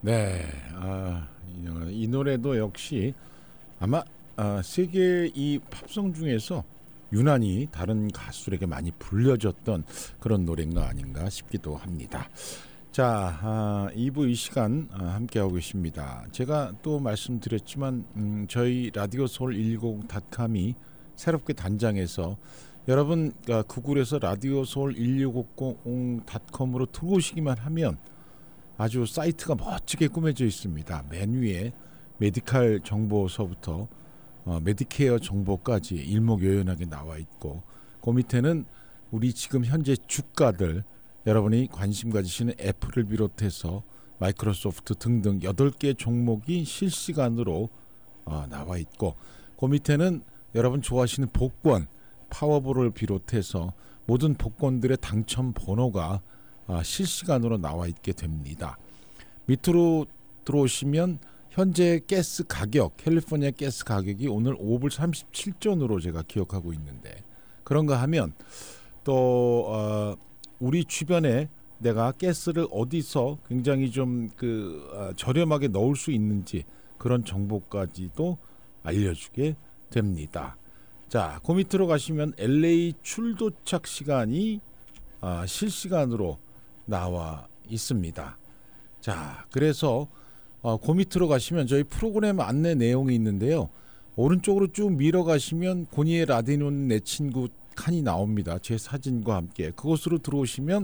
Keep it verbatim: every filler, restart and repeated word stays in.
네, 아, 이, 어, 이 노래도 역시 아마 아, 세계 이 팝송 중에서 유난히 다른 가수들에게 많이 불려졌던 그런 노래가 아닌가 싶기도 합니다. 자, 아, 이 부 이 시간 아, 함께하고 계십니다. 제가 또 말씀드렸지만 음, 저희 라디오 서울 일이공 닷컴이 새롭게 단장해서 여러분 아, 구글에서 라디오 서울 일이공 닷컴으로 들어오시기만 하면 아주 사이트가 멋지게 꾸며져 있습니다. 맨 위에 메디칼 정보서부터 어, 메디케어 정보까지 일목요연하게 나와 있고, 그 밑에는 우리 지금 현재 주가들, 여러분이 관심 가지시는 애플을 비롯해서 마이크로소프트 등등 여덟 개 종목이 실시간으로 어, 나와 있고, 그 밑에는 여러분 좋아하시는 복권, 파워볼을 비롯해서 모든 복권들의 당첨 번호가 아, 실시간으로 나와 있게 됩니다. 밑으로 들어오시면 현재 가스 가격, 캘리포니아 가스 가격이 오늘 오 불 삼십칠 전으로 제가 기억하고 있는데, 그런가 하면 또 어, 우리 주변에 내가 가스를 어디서 굉장히 좀 그 어, 저렴하게 넣을 수 있는지 그런 정보까지도 알려주게 됩니다. 자, 그 밑으로 가시면 엘에이 출도착 시간이 아, 실시간으로 나와 있습니다. 자, 그래서 어, 그 밑으로 가시면 저희 프로그램 안내 내용이 있는데요. 오른쪽으로 쭉 밀어가시면 고니의 라디오는 내 친구 칸이 나옵니다. 제 사진과 함께 그곳으로 들어오시면